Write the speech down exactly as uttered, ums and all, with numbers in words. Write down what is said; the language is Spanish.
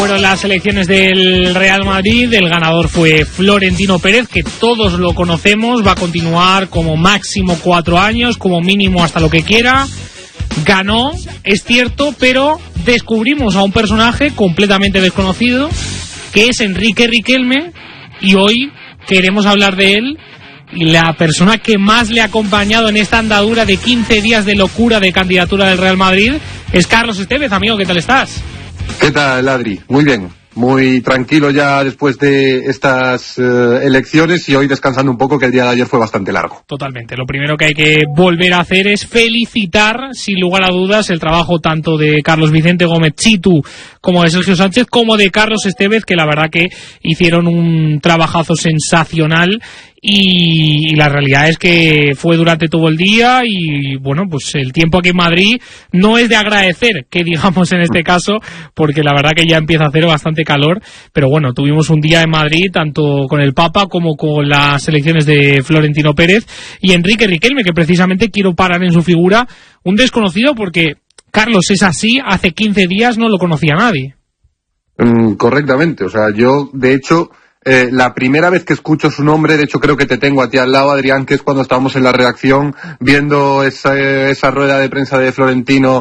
Fueron las elecciones del Real Madrid, el ganador fue Florentino Pérez, que todos lo conocemos, va a continuar como máximo cuatro años, como mínimo hasta lo que quiera. Ganó, es cierto, pero descubrimos a un personaje completamente desconocido, que es Enrique Riquelme, y hoy queremos hablar de él. Y la persona que más le ha acompañado en esta andadura de quince días de locura de candidatura del Real Madrid es Carlos Estévez. Amigo, ¿qué tal estás? ¿Qué tal, Adri? Muy bien, muy tranquilo ya después de estas uh, elecciones y hoy descansando un poco, que el día de ayer fue bastante largo. Totalmente. Lo primero que hay que volver a hacer es felicitar, sin lugar a dudas, el trabajo tanto de Carlos Vicente Gómez Chitu como de Sergio Sánchez, como de Carlos Estévez, que la verdad que hicieron un trabajazo sensacional. Y la realidad es que fue durante todo el día y bueno, pues el tiempo aquí en Madrid no es de agradecer, que digamos en este caso, porque la verdad que ya empieza a hacer bastante calor, pero bueno, tuvimos un día en Madrid tanto con el Papa como con las elecciones de Florentino Pérez y Enrique Riquelme, que precisamente quiero parar en su figura, un desconocido porque Carlos es así, hace quince días no lo conocía nadie. Mm, correctamente, o sea, yo de hecho... Eh, la primera vez que escucho su nombre, de hecho creo que te tengo a ti al lado, Adrián, que es cuando estábamos en la redacción viendo esa, esa rueda de prensa de Florentino